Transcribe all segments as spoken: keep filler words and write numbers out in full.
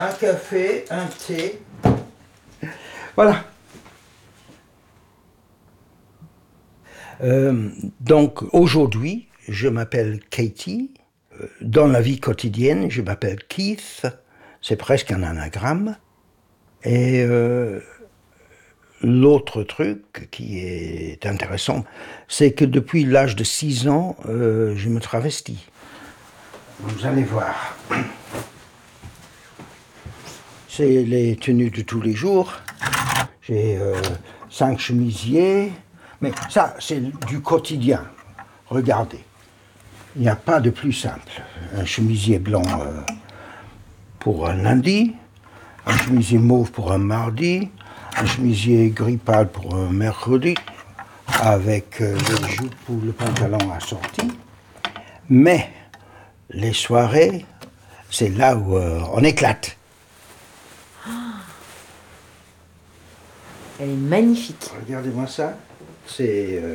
Un café, un thé. Voilà. Euh, donc aujourd'hui, je m'appelle Katie. Dans la vie quotidienne, je m'appelle Keith. C'est presque un anagramme. Et euh, l'autre truc qui est intéressant, c'est que depuis l'âge de six ans, euh, je me travestis. Vous allez voir. C'est les tenues de tous les jours. J'ai euh, cinq chemisiers. Mais ça, c'est du quotidien. Regardez. Il n'y a pas de plus simple. Un chemisier blanc euh, pour un lundi, un chemisier mauve pour un mardi, un chemisier gris pâle pour un mercredi, avec euh, les jupes ou le pantalon assorti. Mais les soirées, c'est là où euh, on éclate. Elle est magnifique. Regardez-moi ça. C'est euh,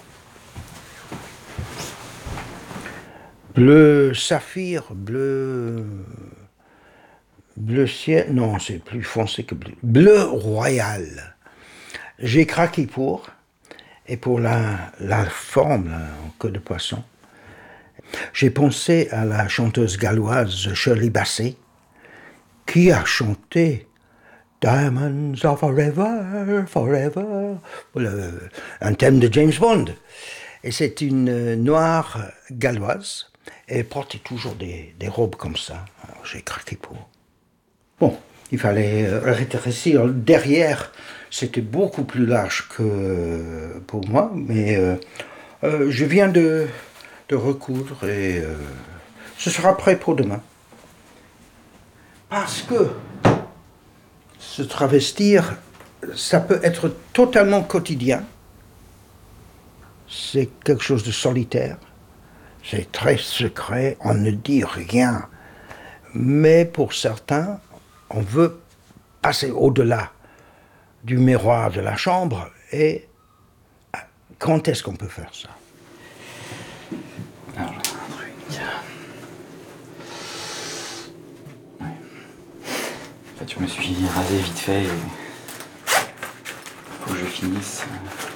bleu saphir, bleu... Bleu ciel, non, c'est plus foncé que bleu. Bleu royal. J'ai craqué pour, et pour la, la forme, là, en queue de poisson, j'ai pensé à la chanteuse galloise Shirley Bassey, qui a chanté Diamonds are forever, forever, le, un thème de James Bond. Et c'est une noire galloise, et elle portait toujours des, des robes comme ça. Alors j'ai craqué pour. Bon, il fallait rétrécir. Derrière, c'était beaucoup plus large que pour moi, mais euh, euh, je viens de, de recoudre et euh, ce sera prêt pour demain. Parce que se travestir, ça peut être totalement quotidien. C'est quelque chose de solitaire. C'est très secret, on ne dit rien. Mais pour certains, on veut passer au-delà du miroir de la chambre. Et quand est-ce qu'on peut faire ça? Alors, un truc. Ouais. En fait, je me suis rasé vite fait. Et faut que je finisse.